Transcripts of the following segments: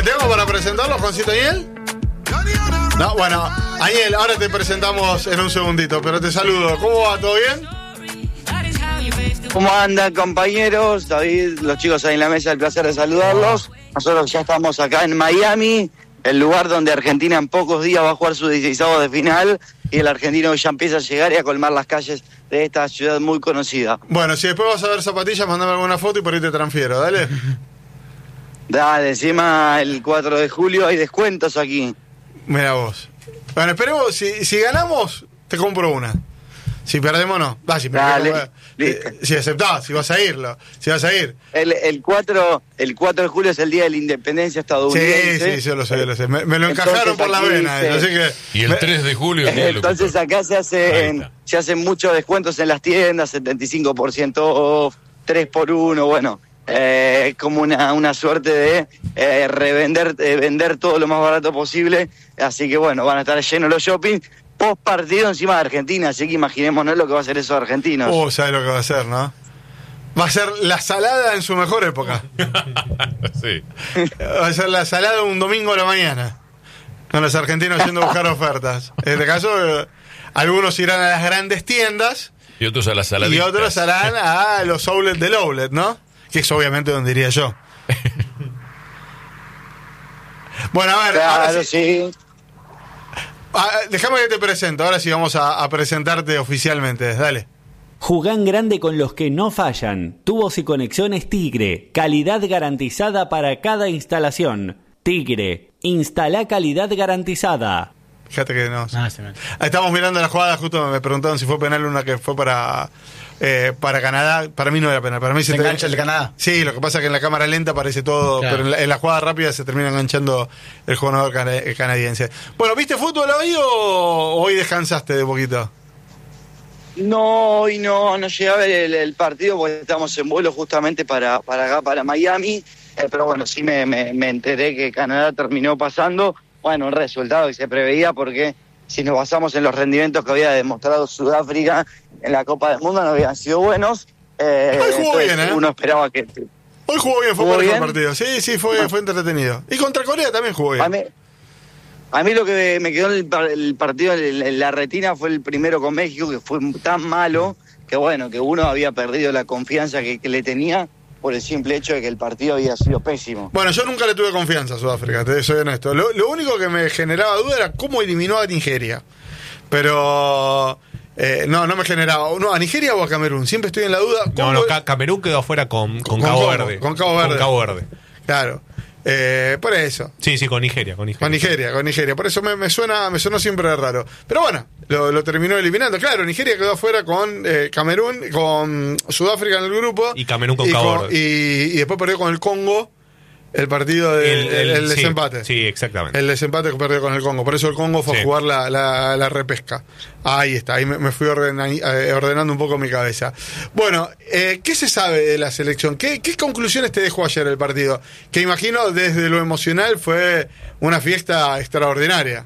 ¿Tengo para presentarlo, Juancito Añel? No, bueno, Añel, ahora te presentamos en un segundito, pero te saludo. ¿Cómo va? ¿Todo bien? ¿Cómo andan, compañeros? David, los chicos ahí en la mesa, el placer de saludarlos. Nosotros ya estamos acá en Miami, el lugar donde Argentina en pocos días va a jugar su 16avo de final, y el argentino ya empieza a llegar y a colmar las calles de esta ciudad muy conocida. Bueno, si después vas a ver zapatillas, mandame alguna foto y por ahí te transfiero, dale. Dale, encima el 4 de julio hay descuentos aquí. Mira vos. Bueno, esperemos, si ganamos, te compro una. Si perdemos, no. Dale, si aceptás, si vas a irlo. Si vas a ir. El 4 de julio es el día de la independencia estadounidense. Sí, yo lo sé. Me lo encajaron por la vena. Así que, y el 3 de julio. Entonces acá se hacen muchos descuentos en las tiendas, 75% off, 3x1, bueno. Como una suerte de vender todo lo más barato posible. Así que bueno, van a estar llenos los shopping. Post partido encima de Argentina, así que imaginémonos lo que va a hacer esos argentinos. ¿Sabes lo que va a hacer, no? Va a ser la salada en su mejor época. Sí. Va a ser la salada un domingo a la mañana, con los argentinos yendo a buscar ofertas. En este caso, algunos irán a las grandes tiendas y otros a las saladitas. Y otros harán a los outlets del outlet, ¿no? Que es obviamente donde iría yo. Bueno, a ver, claro, ahora sí. Déjame que te presento. Ahora sí vamos a presentarte oficialmente. Dale. Jugán grande con los que no fallan. Tubos y conexiones Tigre. Calidad garantizada para cada instalación. Tigre. Instala calidad garantizada. Fíjate que no. Estamos mirando la jugada. Justo me preguntaron si fue penal una que fue para Canadá. Para mí no era penal. Para mí se engancha el de Canadá. Sí, lo que pasa es que en la cámara lenta parece todo, claro. Pero en la jugada rápida se termina enganchando el jugador canadiense. Bueno, ¿viste fútbol hoy o hoy descansaste de poquito? No, hoy no llegué a ver el partido porque estamos en vuelo justamente para acá, para Miami. Pero bueno, sí me enteré que Canadá terminó pasando. Bueno, un resultado que se preveía porque si nos basamos en los rendimientos que había demostrado Sudáfrica en la Copa del Mundo no habían sido buenos. Hoy jugó bien, uno esperaba que... Hoy jugó bien, fue por el partido. Sí, fue entretenido. Y contra Corea también jugó bien. A mí lo que me quedó el partido en la retina fue el primero con México, que fue tan malo que bueno, que uno había perdido la confianza que le tenía por el simple hecho de que el partido había sido pésimo. Bueno, yo nunca le tuve confianza a Sudáfrica, te soy honesto. Lo único que me generaba duda era cómo eliminó a Nigeria. Pero no me generaba. No, ¿a Nigeria o a Camerún? Siempre estoy en la duda. Camerún quedó afuera con Cabo Verde. Con Cabo Verde. Con Cabo Verde. Claro. Por eso. Sí, con Nigeria. Con Nigeria. Por eso me sonó siempre raro. Pero bueno, lo terminó eliminando. Claro, Nigeria quedó afuera con Camerún, con Sudáfrica en el grupo. Y Camerún con Cabo Verde. Y después perdió con el Congo el partido el desempate. Sí, exactamente. El desempate que perdió con el Congo. Por eso el Congo fue a jugar la repesca. Ahí está, ahí me fui ordenando un poco mi cabeza. Bueno, ¿qué se sabe de la selección? ¿Qué conclusiones te dejó ayer el partido? Que imagino desde lo emocional fue una fiesta extraordinaria.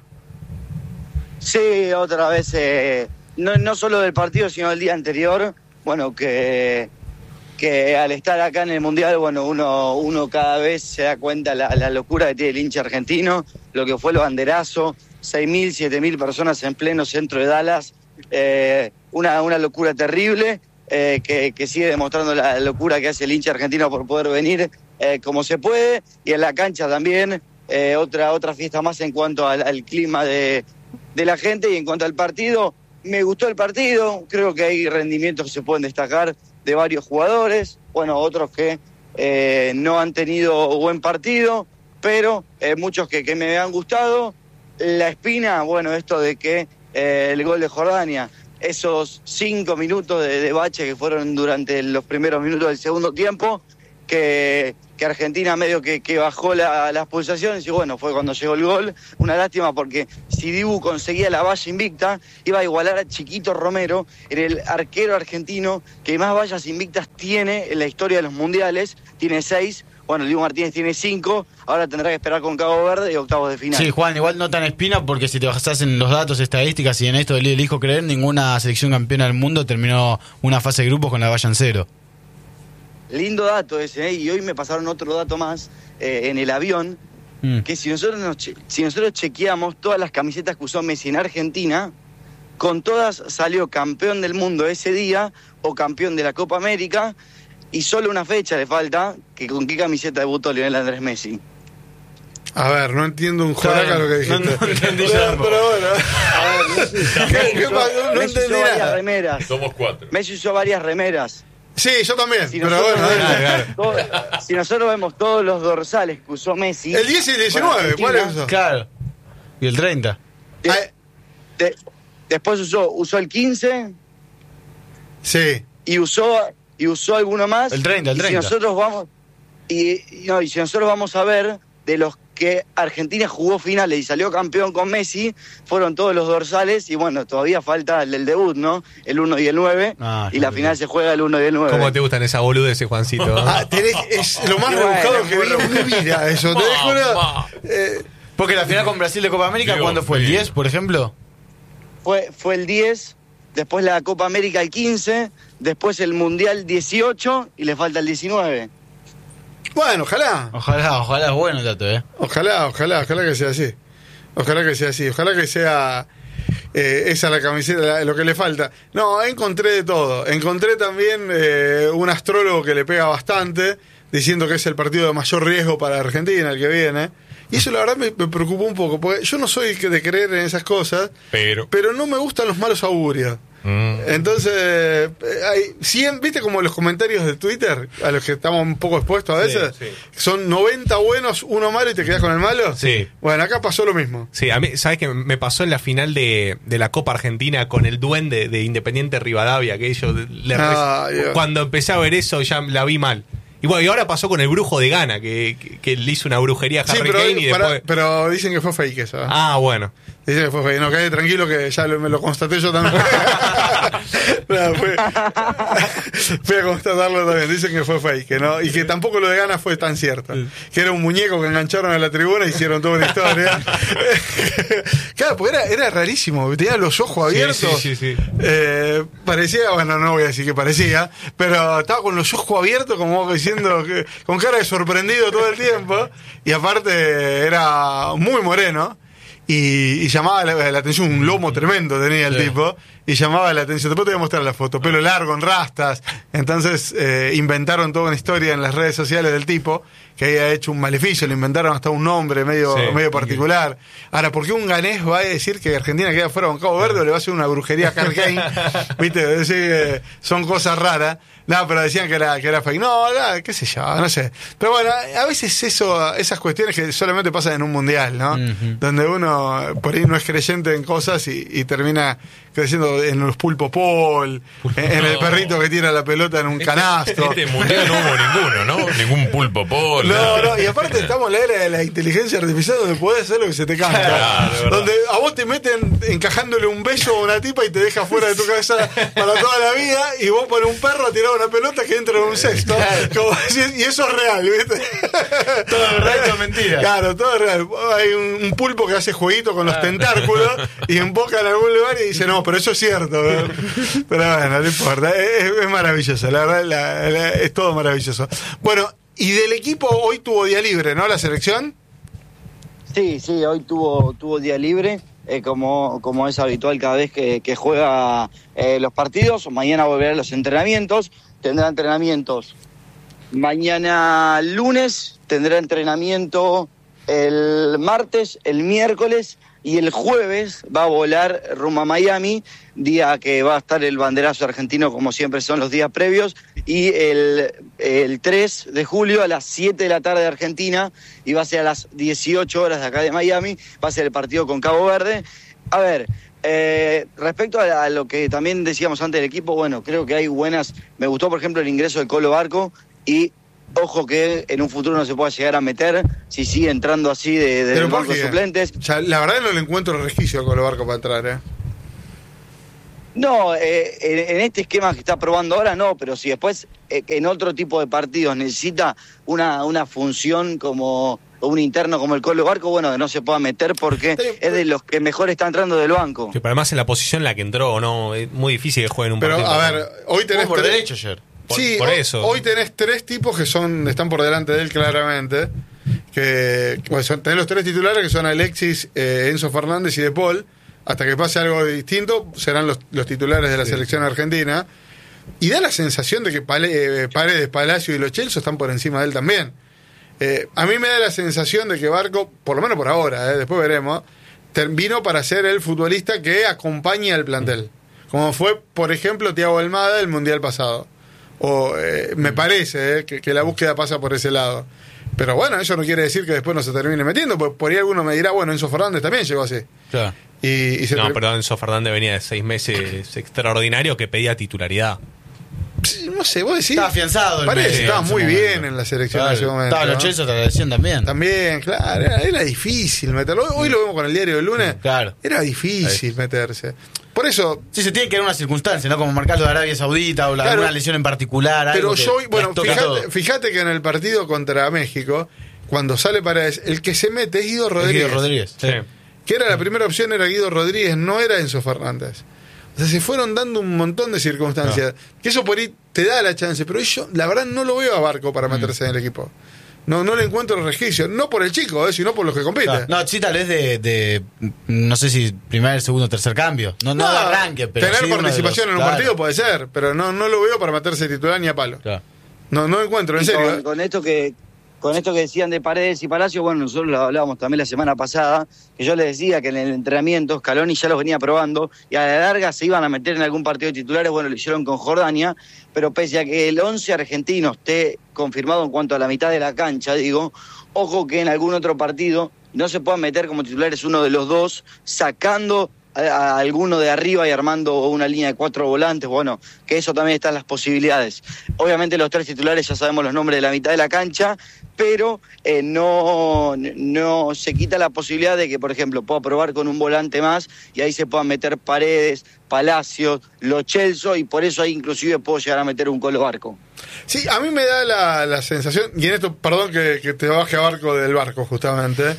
Sí, otra vez, no solo del partido, sino del día anterior. Bueno, que al estar acá en el Mundial, bueno, uno cada vez se da cuenta la locura que tiene el hincha argentino, lo que fue el banderazo, 6.000, 7.000 personas en pleno centro de Dallas, una locura terrible, que sigue demostrando la locura que hace el hincha argentino por poder venir como se puede, y en la cancha también, otra fiesta más en cuanto al clima de la gente. Y en cuanto al partido, me gustó el partido, creo que hay rendimientos que se pueden destacar de varios jugadores, bueno, otros que no han tenido buen partido, pero muchos que me han gustado. La espina, bueno, esto de que el gol de Jordania, esos 5 minutos de bache que fueron durante los primeros minutos del segundo tiempo, que Argentina medio que bajó las pulsaciones, y bueno, fue cuando llegó el gol. Una lástima porque si Dibu conseguía la valla invicta, iba a igualar a Chiquito Romero, en el arquero argentino que más vallas invictas tiene en la historia de los mundiales, tiene 6. Bueno, el Dibu Martínez tiene 5, ahora tendrá que esperar con Cabo Verde y octavos de final. Sí, Juan, igual no tan espina, porque si te basás en los datos, estadísticas y en esto del elijo creer, ninguna selección campeona del mundo terminó una fase de grupos con la valla en 0. Lindo dato ese, y hoy me pasaron otro dato más en el avión, que si nosotros chequeamos todas las camisetas que usó Messi en Argentina, con todas salió campeón del mundo ese día o campeón de la Copa América, y solo una fecha le falta, que con qué camiseta debutó Lionel Andrés Messi. A ver, no entiendo un joraca lo que dijiste. No entendí pero bueno. ¿Qué pasó? No Messi entendí usó varias nada. remeras. Somos 4. Messi usó varias remeras. Sí, yo también, Si pero nosotros, bueno. si nosotros vemos todos los dorsales que usó Messi... El 10 y el 19, ¿cuál es eso? Claro. Y el 30. Después usó el 15 Sí. y usó alguno más. El 30. Si nosotros vamos si nosotros vamos a ver de los que Argentina jugó finales y salió campeón con Messi, fueron todos los dorsales, y bueno, todavía falta el del debut, ¿no? El 1 y el 9, y la final se juega el 1 y el 9. ¿Cómo te gustan esas boludeces, Juancito? Es lo más rebuscado que vi en mi vida, eso. Te dejo una... Porque la final con Brasil de Copa América, Dios ¿cuándo fue? ¿El mío. 10, por ejemplo? Fue el 10, después la Copa América el 15, después el Mundial 18 y le falta el 19. Bueno, ojalá. Ojalá es bueno el dato, Ojalá que sea así. Ojalá que sea esa la camiseta, lo que le falta. No, encontré de todo. Encontré también un astrólogo que le pega bastante, diciendo que es el partido de mayor riesgo para Argentina, el que viene. Y eso la verdad me preocupó un poco, porque yo no soy de creer en esas cosas, pero no me gustan los malos augurios. Entonces, ¿viste como los comentarios de Twitter, a los que estamos un poco expuestos a veces? Sí. Son 90 buenos, uno malo y te quedás con el malo. Sí. Bueno, acá pasó lo mismo. Sí, a mí, ¿sabes qué? Me pasó en la final de la Copa Argentina con el duende de Independiente Rivadavia, que ellos cuando empecé a ver eso ya la vi mal. Y bueno, y ahora pasó con el brujo de Ghana, que le hizo una brujería a Harry Kane y después... pero dicen que fue fake eso. Ah, bueno. Dicen que fue fake. No, quedé tranquilo que ya me lo constaté yo también. No, fui a constatarlo también. Dicen que fue fake, ¿no? Y que tampoco lo de Ghana fue tan cierto. Que era un muñeco que engancharon a la tribuna y hicieron toda una historia. Claro, porque era rarísimo. Tenía los ojos abiertos. Sí. Parecía, bueno, no voy a decir que parecía, pero estaba con los ojos abiertos, como diciendo, con cara de sorprendido todo el tiempo. Y aparte era muy moreno. Y llamaba la atención, un lomo tremendo tenía el tipo, y llamaba la atención. Después te voy a mostrar la foto, pelo largo, en rastas. Entonces inventaron toda una historia en las redes sociales del tipo, que había hecho un maleficio, le inventaron hasta un nombre medio particular. Ahora, ¿por qué un ganés va a decir que Argentina queda fuera con Cabo Verde o le va a hacer una brujería a Harry Kane? ¿Viste? Decir, son cosas raras. No, pero decían que era fake. No, qué sé yo, no sé. Pero bueno, a veces esas cuestiones que solamente pasan en un mundial, ¿no? Donde uno por ahí no es creyente en cosas y termina creciendo en los pulpo pol, en el perrito que tira la pelota en un canasto. Este mundial no hubo ninguno, ¿no? Ningún pulpo pol. No, y aparte estamos en la era de la inteligencia artificial donde podés hacer lo que se te canta. Claro, donde a vos te meten encajándole un beso a una tipa y te deja fuera de tu cabeza para toda la vida, y vos pones un perro a tirar una pelota que entra en un cesto. Y eso es real, ¿viste? Todo es verdad y todo mentira. Claro, todo es real. Hay un pulpo que hace jueguito con los tentáculos y emboca en algún lugar y dice, no, pero eso es cierto. Pero bueno, no importa. Es maravilloso, la verdad, es todo maravilloso. Bueno, y del equipo hoy tuvo día libre, ¿no? La selección. Sí, hoy tuvo día libre, como es habitual cada vez que juega los partidos. Mañana volverá a los entrenamientos, tendrá entrenamientos. Mañana lunes tendrá entrenamiento el martes, el miércoles y el jueves va a volar rumbo a Miami, día que va a estar el banderazo argentino como siempre son los días previos, y el 3 de julio a las 7 de la tarde de Argentina, y va a ser a las 18 horas de acá de Miami, va a ser el partido con Cabo Verde. A ver, respecto a lo que también decíamos antes del equipo, bueno, creo que hay buenas, me gustó por ejemplo el ingreso de Colo Barco, y ojo que en un futuro no se pueda llegar a meter si sigue entrando así de banco de suplentes. O sea, la verdad no le encuentro resquicio a Colo Barco para entrar, No, en este esquema que está probando ahora no, pero si después en otro tipo de partidos necesita una función como un interno como el Colo Barco, bueno, que no se pueda meter porque es de los que mejor está entrando del banco. Que además en la posición en la que entró, no, es muy difícil que jueguen un partido. Pero a ver, hoy tenés por derecho ayer. Por eso. Hoy tenés tres tipos que están por delante de él claramente, que tenés los 3 titulares que son Alexis, Enzo Fernández y De Paul. Hasta que pase algo distinto, serán los titulares de la selección argentina. Y da la sensación de que Paredes, Palacio y Lo Celso están por encima de él también. A mí me da la sensación de que Barco, por lo menos por ahora, después veremos, vino para ser el futbolista que acompañe al plantel. Como fue, por ejemplo, Thiago Almada el Mundial pasado. Me parece que la búsqueda pasa por ese lado. Pero bueno, eso no quiere decir que después no se termine metiendo, porque por ahí alguno me dirá, bueno, Enzo Fernández también llegó así. Claro. No, perdón, Enzo Fernández venía de 6 meses extraordinario que pedía titularidad. No sé, vos decís. Estaba afianzado el Parece medio que estaba en ese muy momento. bien en la selección en ese momento. Estaba Lo Celso, te lo decían también. También, claro, era difícil meterlo. Hoy lo vemos con el diario del lunes. Claro. Era difícil meterse. Por eso. Sí, se tiene que dar una circunstancia, ¿no? Como marcarlo de Arabia Saudita o alguna lesión en particular. Pero algo fíjate que en el partido contra México, cuando sale Paredes, el que se mete es Guido Rodríguez. Sí. Que era la primera opción, era Guido Rodríguez, no era Enzo Fernández. O sea, se fueron dando un montón de circunstancias. Que eso por ahí te da la chance, pero yo, la verdad, no lo veo a Barco para meterse en el equipo. No le encuentro resquicio. No por el chico, sino por los que compiten. No, sí, tal vez de no sé si primer, segundo, tercer cambio. No de arranque, pero tener sí participación en un claro. partido puede ser, pero no lo veo para meterse titular ni a palo. Claro. No lo encuentro, en serio. Con esto que decían de Paredes y Palacio, bueno, nosotros lo hablábamos también la semana pasada, que yo les decía que en el entrenamiento Scaloni ya los venía probando y a la larga se iban a meter en algún partido de titulares, bueno, lo hicieron con Jordania, pero pese a que el 11 argentino esté confirmado en cuanto a la mitad de la cancha, digo, ojo que en algún otro partido no se puedan meter como titulares uno de los dos, sacando a alguno de arriba y armando una línea de 4 volantes, bueno, que eso también está en las posibilidades. Obviamente los 3 titulares ya sabemos los nombres de la mitad de la cancha, pero no se quita la posibilidad de que, por ejemplo, pueda probar con un volante más y ahí se puedan meter Paredes, Palacios, Lo Celso, y por eso ahí inclusive puedo llegar a meter un Colo Barco. Sí, a mí me da la sensación, y en esto, perdón que te baje a Barco del barco justamente,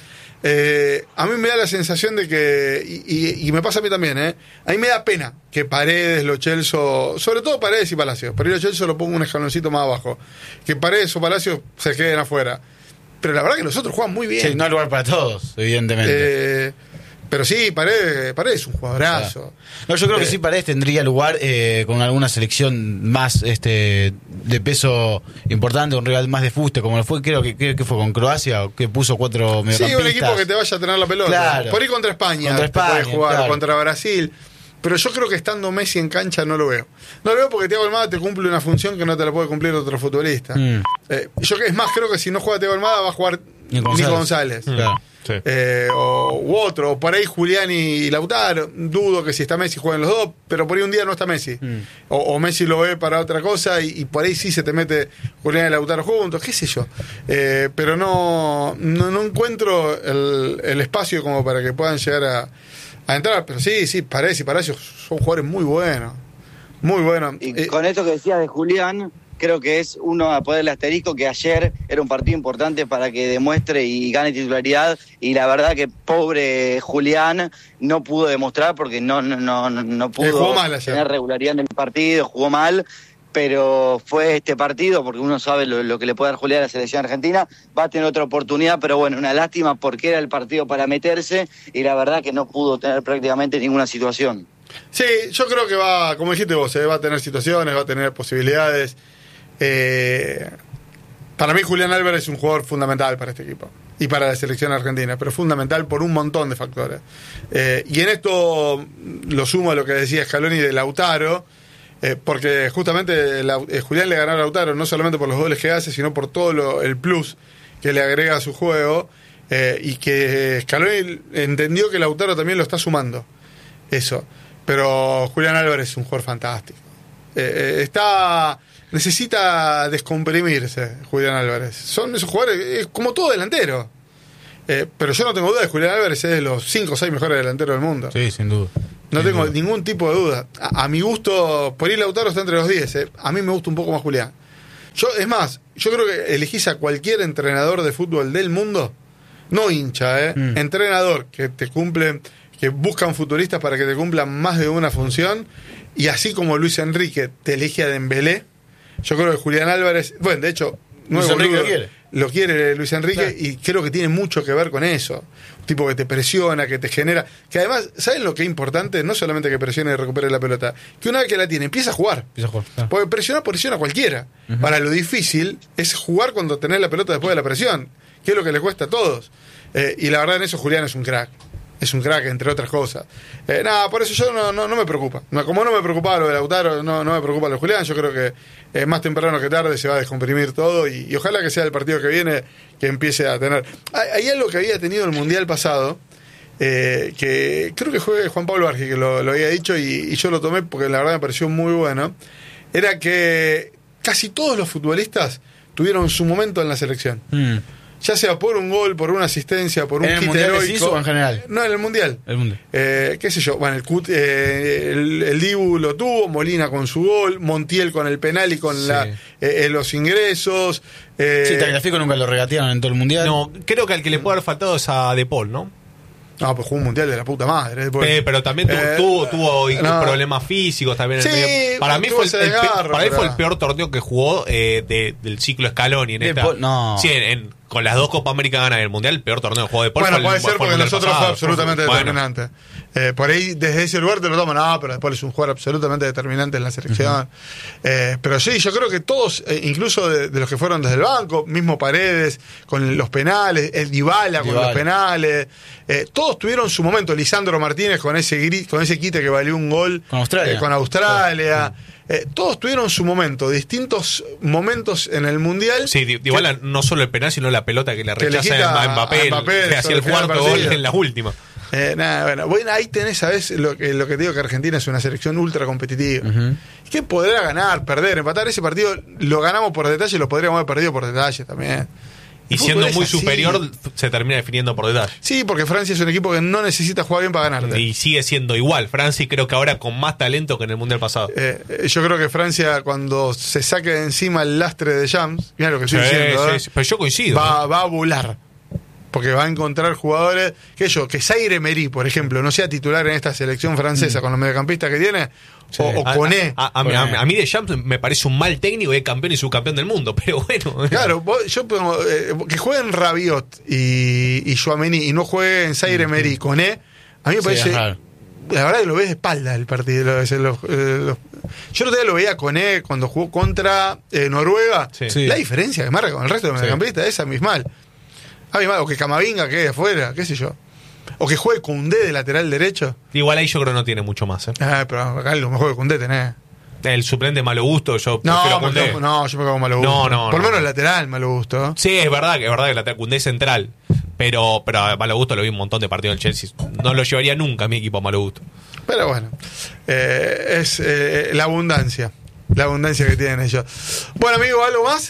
a mí me da la sensación de que, y me pasa a mí también, a mí me da pena que Paredes, Lo Celso, sobre todo Paredes y Palacios, pero Lo Celso lo pongo un escaloncito más abajo, que Paredes o Palacios se queden afuera. Pero la verdad que los otros juegan muy bien. Sí, no hay lugar para todos, evidentemente. Pero sí, Paredes es un jugadorazo. Claro. No, yo creo que sí, Paredes tendría lugar con alguna selección más de peso importante, un rival más de fuste, como fue, creo que fue con Croacia, que puso 4 mediocampistas. Sí, un equipo que te vaya a tener la pelota. Claro. Por ahí contra España puede jugar, claro. Contra Brasil. Pero yo creo que estando Messi en cancha no lo veo. No lo veo porque Thiago Almada te cumple una función que no te la puede cumplir otro futbolista. Es más, creo que si no juega Thiago Almada va a jugar Nico González. Claro. Sí. U otro, o por ahí Julián y Lautaro. Dudo que si está Messi jueguen los dos, pero por ahí un día no está Messi. O Messi lo ve para otra cosa y por ahí sí se te mete Julián y Lautaro juntos, qué sé yo. Pero no encuentro el espacio como para que puedan llegar a entrar. Pero sí, Paredes y Palacios son jugadores muy buenos. Muy buenos. Y con esto que decías de Julián, creo que es uno a ponerle asterisco que ayer era un partido importante para que demuestre y gane titularidad, y la verdad que pobre Julián no pudo demostrar porque no pudo tener regularidad en el partido, jugó mal, pero fue este partido, porque uno sabe lo que le puede dar Julián a la selección argentina, va a tener otra oportunidad, pero bueno, una lástima porque era el partido para meterse y la verdad que no pudo tener prácticamente ninguna situación. Sí, yo creo que va, como dijiste vos, va a tener situaciones, va a tener posibilidades. Para mí Julián Álvarez es un jugador fundamental para este equipo y para la selección argentina, pero fundamental por un montón de factores. Y en esto lo sumo a lo que decía Scaloni de Lautaro, porque justamente Julián le ganó a Lautaro no solamente por los goles que hace, sino por todo el plus que le agrega a su juego, y que Scaloni entendió que Lautaro también lo está sumando. Eso. Pero Julián Álvarez es un jugador fantástico. Necesita descomprimirse Julián Álvarez. Son esos jugadores, como todo delantero. Pero yo no tengo duda de que Julián Álvarez es de los 5 o 6 mejores delanteros del mundo. Sí, sin duda. No tengo ningún tipo de duda. A mi gusto, por ir Lautaro está entre los 10. A mí me gusta un poco más Julián. Yo creo que elegís a cualquier entrenador de fútbol del mundo, no hincha, entrenador que te cumple, que buscan futuristas para que te cumplan más de una función, y así como Luis Enrique te elige a Dembélé, yo creo que Julián Álvarez, bueno, de hecho, no es boludo, lo quiere Luis Enrique, y creo que tiene mucho que ver con eso. Un tipo que te presiona, que te genera, que además, ¿saben lo que es importante? No solamente que presione y recupere la pelota, que una vez que la tiene, empieza a jugar. Claro. Porque presiona a cualquiera. Para lo difícil es jugar cuando tenés la pelota después de la presión, que es lo que le cuesta a todos. Y la verdad en eso Julián es un crack. Es un crack, entre otras cosas. Por eso yo no me preocupa. Como no me preocupaba lo de Lautaro, no me preocupa lo de Julián. Yo creo que más temprano que tarde se va a descomprimir todo y ojalá que sea el partido que viene que empiece a tener. Hay algo que había tenido el Mundial pasado, que creo que fue Juan Pablo Argi que lo había dicho y yo lo tomé porque la verdad me pareció muy bueno. Era que casi todos los futbolistas tuvieron su momento en la selección. Ya sea por un gol, por una asistencia, por un kit heroico. ¿O en general? No, en el Mundial. El Mundial. Qué sé yo. Bueno, el Dibu lo tuvo, Molina con su gol, Montiel con el penal y con los ingresos. Tagliafico nunca lo regatearon en todo el Mundial. No, creo que al que le puede haber faltado es a De Paul, ¿no? No, pues jugó un Mundial de la puta madre. Pero también tuvo problemas físicos también. Sí, para mí fue el el peor torneo que jugó del ciclo Scaloni en esta. Sí, con las 2 Copa América ganas el Mundial, el peor torneo que jugó De Paul. Bueno, puede ser porque nosotros fue absolutamente determinante. Por ahí, desde ese lugar te lo toman. No, pero De Paul es un jugador absolutamente determinante en la selección. Pero sí, yo creo que todos, incluso de los que fueron desde el banco, mismo Paredes, con los penales, el Dybala con los penales, todos tuvieron su momento. Lisandro Martínez con ese quite que valió un gol con Australia. Todos tuvieron su momento, distintos momentos en el Mundial. Sí, Dybala no solo el penal, sino la pelota que le rechaza a Mbappé, que hacía el cuarto gol en la última. Bueno, ahí tenés, ¿sabes? Lo que te digo, que Argentina es una selección ultra competitiva. Que podrá ganar, perder, empatar. Ese partido lo ganamos por detalle, lo podríamos haber perdido por detalle también. Y siendo muy superior, se termina definiendo por detalle. Sí, porque Francia es un equipo que no necesita jugar bien para ganarte. Y sigue siendo igual. Francia, y creo que ahora con más talento que en el Mundial pasado. Yo creo que Francia, cuando se saque de encima el lastre de James, mira lo que estoy diciendo, pero yo coincido. Va a volar. Porque va a encontrar jugadores que Zaire Emery, por ejemplo, no sea titular en esta selección francesa con los mediocampistas que tiene, o Koné. A mí de Champs me parece un mal técnico y es campeón y subcampeón del mundo, pero bueno. Claro, yo pongo, que jueguen Rabiot y Tchouaméni y no jueguen Zaire Emery y Koné, a mí me parece... La verdad que lo ves de espalda el partido. Yo el otro día lo veía Koné cuando jugó contra Noruega. La diferencia que marca con el resto de mediocampistas es abismal. O que Camavinga quede afuera, qué sé yo. O que juegue Koundé de lateral derecho. Igual ahí yo creo que no tiene mucho más. Pero acá lo mejor de Koundé tenés. El suplente Malo Gusto, yo prefiero a Koundé. Yo me cago en Malo Gusto. Por lo menos el lateral Malo Gusto. Sí, es verdad que el lateral Koundé es central. Pero a Malo Gusto lo vi un montón de partidos del Chelsea. No lo llevaría nunca a mi equipo a Malo Gusto. Pero bueno, es la abundancia. La abundancia que tienen ellos. Bueno, amigo, ¿algo más?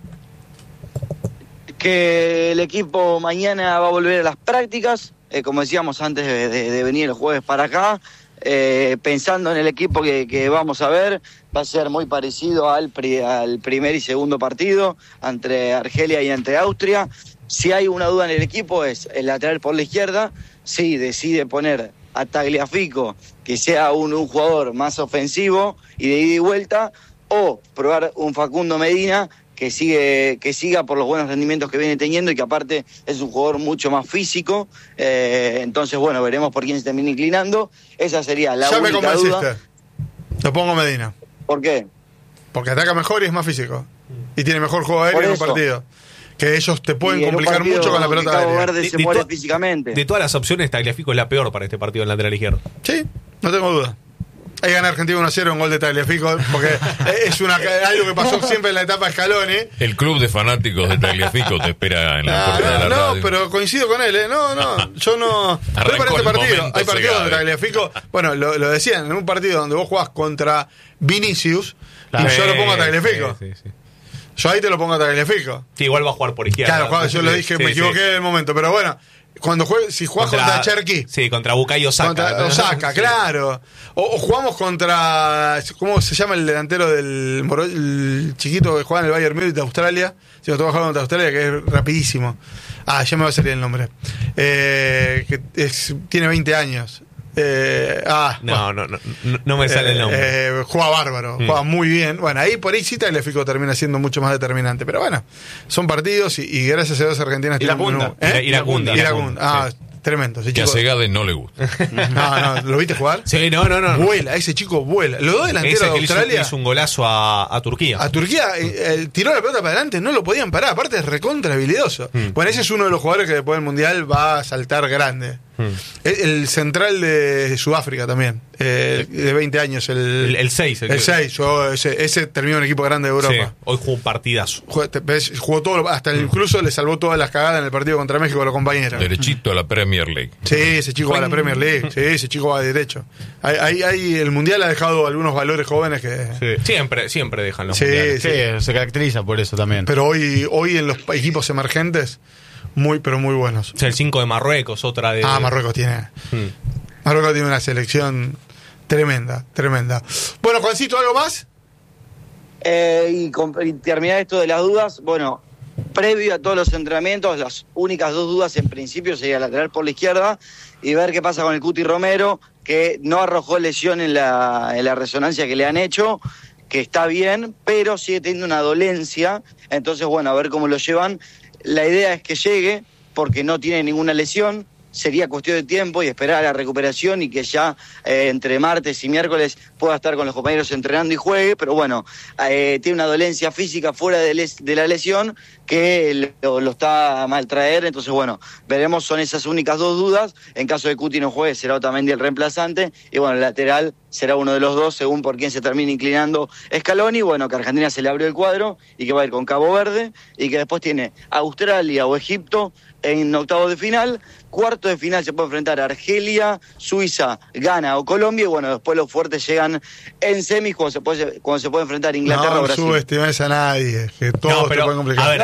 Que el equipo mañana va a volver a las prácticas, como decíamos antes de venir el jueves para acá, pensando en el equipo que vamos a ver, va a ser muy parecido al primer y segundo partido, entre Argelia y entre Austria. Si hay una duda en el equipo es el lateral por la izquierda. Si decide poner a Tagliafico, que sea un jugador más ofensivo y de ida y vuelta, o probar un Facundo Medina que siga por los buenos rendimientos que viene teniendo y que aparte es un jugador mucho más físico. Entonces, bueno, veremos por quién se termina inclinando. Esa sería la única duda. Ya me convenciste. Lo pongo Medina. ¿Por qué? Porque ataca mejor y es más físico. Y tiene mejor juego aéreo en un partido. Que ellos te pueden complicar mucho con la pelota aérea. Verde se muere físicamente. De todas las opciones, Tagliafico es la peor para este partido en lateral izquierdo. Sí, no tengo duda. Ahí gana Argentina 1-0 un gol de Tagliafico, porque es algo que pasó siempre en la etapa Scaloni. El club de fanáticos de Tagliafico te espera en la puerta de la radio. No, pero coincido con él, yo no. Pero para este partido, hay partidos donde Tagliafico, bueno, lo decían, en un partido donde vos jugás contra Vinicius, y yo lo pongo a Tagliafico. Sí. Yo ahí te lo pongo a Tagliafico. Sí, igual va a jugar por izquierda. Claro, yo lo dije, me equivoqué en el momento, pero bueno. Si jugás contra Cherky. Sí, contra Bukayo Saka. Contra Osaka, claro. O jugamos contra. ¿Cómo se llama el delantero el chiquito que juega en el Bayern Múnich de Australia? Si no, jugando contra Australia, que es rapidísimo. Ya me va a salir el nombre. Tiene 20 años. No me sale el nombre. Juega bárbaro, juega muy bien. Bueno, ahí por ahí sí Tagliafico termina siendo mucho más determinante. Pero bueno, son partidos y gracias a Dios Argentina tiene un menú. Iracunda. Tremendo. Que a Segade no le gusta. No, ¿lo viste jugar? Sí, no. Vuela, ese chico vuela. Los dos delanteros de Australia. Hizo un golazo a Turquía. A Turquía tiró la pelota para adelante, no lo podían parar. Aparte es recontra habilidoso. Bueno, ese es uno de los jugadores que después del Mundial va a saltar grande. El central de Sudáfrica también, de 20 años. El 6. El 6. Ese terminó en un equipo grande de Europa. Sí, hoy jugó un partidazo. Jugó todo, hasta incluso le salvó todas las cagadas en el partido contra México a los compañeros. Derechito a la Premier League. Sí, ese chico va a la Premier League. Sí, ese chico va derecho. El Mundial ha dejado algunos valores jóvenes que... Sí. Siempre dejan los mundiales. Sí, se caracteriza por eso también. Pero hoy en los equipos emergentes, pero muy buenos. O sea, el 5 de Marruecos, otra de... Marruecos tiene... Marruecos tiene una selección tremenda. Bueno, Juancito, ¿algo más? Y terminar esto de las dudas, bueno, previo a todos los entrenamientos, las únicas dos dudas en principio sería lateral por la izquierda y ver qué pasa con el Cuti Romero, que no arrojó lesión en la resonancia que le han hecho, que está bien, pero sigue teniendo una dolencia, entonces bueno, a ver cómo lo llevan. La idea es que llegue, porque no tiene ninguna lesión, sería cuestión de tiempo y esperar a la recuperación y que ya entre martes y miércoles pueda estar con los compañeros entrenando y juegue, pero bueno, tiene una dolencia física fuera de la lesión que lo está a maltraer, entonces bueno, veremos, son esas únicas dos dudas. En caso de Cuti no juegue, será Otamendi el reemplazante, y bueno, el lateral será uno de los dos, según por quién se termine inclinando Scaloni. Bueno, que a Argentina se le abrió el cuadro y que va a ir con Cabo Verde, y que después tiene Australia o Egipto en octavos de final. Cuarto de final se puede enfrentar a Argelia, Suiza, Ghana o Colombia, y bueno, después los fuertes llegan en semis cuando se puede enfrentar Inglaterra o Brasil. No subestimes a nadie, que todo te puede complicar.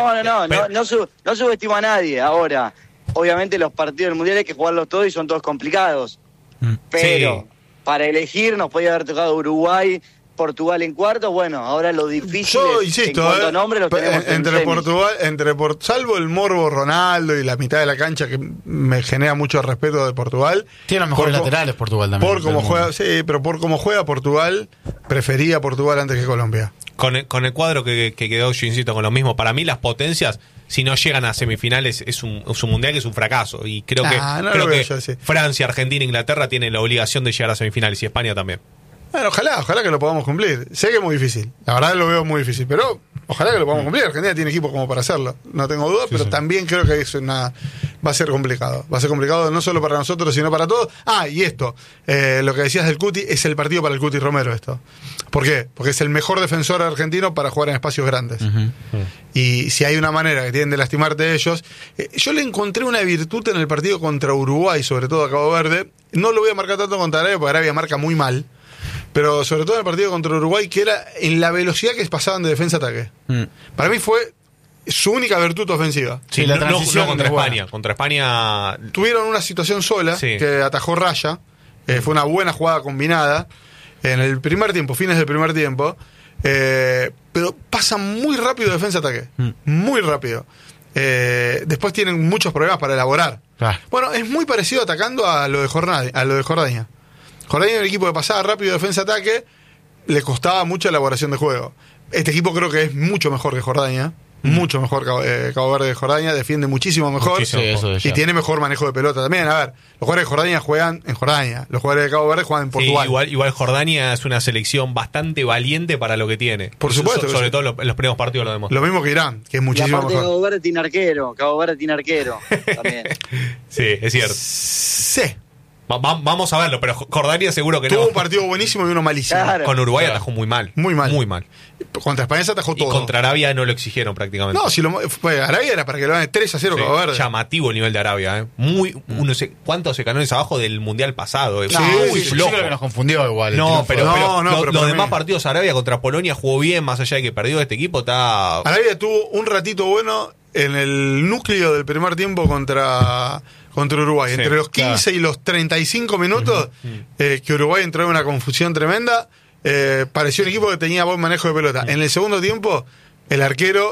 No subestimo a nadie. Ahora, obviamente los partidos del Mundial hay que jugarlos todos y son todos complicados. Pero para elegir nos podía haber tocado Uruguay, Portugal en cuartos. Bueno, ahora lo difícil yo insisto, en cuanto a nombre los tenemos entre Portugal, salvo el morbo Ronaldo y la mitad de la cancha que me genera mucho respeto de Portugal. Tiene los mejores laterales Portugal también. Por cómo juega, sí, pero por cómo juega Portugal, prefería Portugal antes que Colombia. Con el cuadro que quedó, yo insisto con lo mismo, para mí las potencias, si no llegan a semifinales, es un mundial que es un fracaso. Y creo que Francia, Argentina, Inglaterra tienen la obligación de llegar a semifinales, y España también. Bueno, ojalá que lo podamos cumplir. Sé que es muy difícil, la verdad lo veo muy difícil, pero ojalá que lo podamos cumplir. Argentina tiene equipo como para hacerlo, no tengo dudas, pero también creo que va a ser complicado. Va a ser complicado no solo para nosotros, sino para todos. Y esto, lo que decías del Cuti, es el partido para el Cuti Romero esto. ¿Por qué? Porque es el mejor defensor argentino para jugar en espacios grandes. Y si hay una manera que tienen de lastimarte de ellos, yo le encontré una virtud en el partido contra Uruguay, sobre todo a Cabo Verde. No lo voy a marcar tanto contra Arabia, porque Arabia marca muy mal. Pero sobre todo en el partido contra Uruguay, que era en la velocidad que pasaban de defensa a ataque. Para mí fue su única virtud ofensiva. Sí, la transición contra España. Contra España tuvieron una situación sola que atajó Raya. Fue una buena jugada combinada en el primer tiempo, fines del primer tiempo. Pero pasa muy rápido de defensa a ataque. Muy rápido. Después tienen muchos problemas para elaborar. Bueno, es muy parecido atacando a lo de Jordania. Jordania era un equipo que pasaba rápido de defensa-ataque, le costaba mucha elaboración de juego. Este equipo creo que es mucho mejor que Jordania, mucho mejor que Cabo Verde de Jordania, defiende muchísimo mejor y tiene mejor manejo de pelota también. A ver, los jugadores de Jordania juegan en Jordania, los jugadores de Cabo Verde juegan en Portugal. Igual Jordania es una selección bastante valiente para lo que tiene. Por supuesto. Sobre todo en los primeros partidos lo demuestra. Lo mismo que Irán, que es muchísimo mejor. Cabo Verde tiene arquero también. Sí, es cierto. Sí. Vamos a verlo, pero Jordania seguro que no. Tuvo un partido buenísimo y uno malísimo. Con Uruguay atajó muy mal. Muy mal. Contra España se atajó todo. Y contra Arabia no lo exigieron prácticamente. No, si Arabia era para que lo gane 3-0 Cabo Verde. Llamativo el nivel de Arabia, no sé cuántos canones abajo del mundial pasado. Muy flojo. Creo que nos confundió igual. Pero los demás partidos, Arabia contra Polonia jugó bien, más allá de que perdió este equipo. Arabia tuvo un ratito bueno en el núcleo del primer tiempo contra Uruguay. Entre los 15 y los 35 minutos, que Uruguay entró en una confusión tremenda, pareció un equipo que tenía buen manejo de pelota. En el segundo tiempo, el arquero